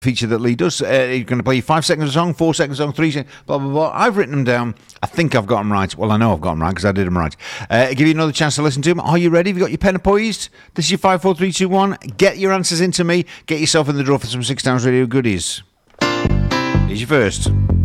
feature that Lee does. You're going to play 5 seconds of a song, 4 seconds of a song, 3 seconds, blah, blah, blah. I've written them down. I think I've got them right. Well, I know I've got them right because I did them right. Give you another chance to listen to them. Are you ready? Have you got your pen poised? This is your 5, 4, 3, 2, 1. Get your answers into me. Get yourself in the draw for some 6 Downs Radio goodies. Here's your first.